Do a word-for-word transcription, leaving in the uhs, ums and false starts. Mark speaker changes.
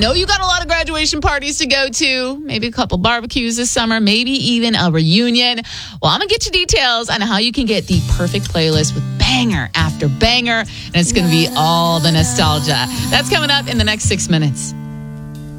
Speaker 1: know you got a lot of graduation parties to go to, maybe a couple barbecues this summer, maybe even a reunion. Well, I'm going to get you details on how you can get the perfect playlist with banger after banger, and it's going to be all the nostalgia. That's coming up in the next six minutes.